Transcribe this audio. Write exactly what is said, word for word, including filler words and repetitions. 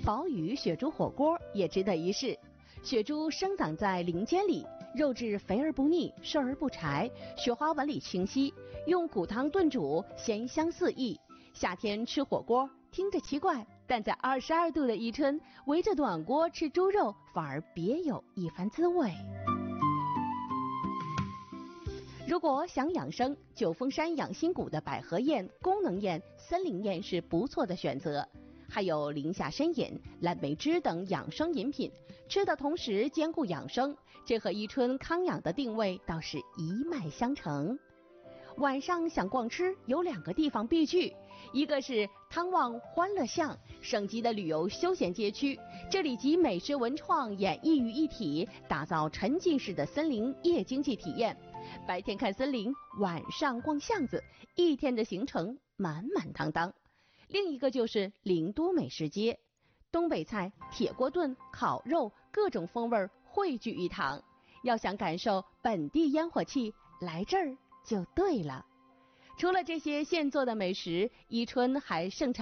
宝宇雪猪火锅也值得一试。雪猪生长在林间里，肉质肥而不腻，瘦而不柴，雪花纹理清晰，用骨汤炖煮，咸香四溢。夏天吃火锅听着奇怪，但在二十二度的宜春，围着暖锅吃猪肉，反而别有一番滋味。如果想养生，九峰山养心谷的百合宴、功能宴、森林宴是不错的选择。还有林下参饮、蓝莓汁等养生饮品，吃的同时兼顾养生，这和宜春康养的定位倒是一脉相承。晚上想逛吃，有两个地方必去，一个是汤旺欢乐巷，省级的旅游休闲街区，这里集美食文创演绎于一体，打造沉浸式的森林夜经济体验。白天看森林，晚上逛巷子，一天的行程满满当当。另一个就是灵都美食街，东北菜、铁锅炖、烤肉，各种风味汇聚一堂。要想感受本地烟火气，来这儿就对了。除了这些现做的美食，宜春还盛产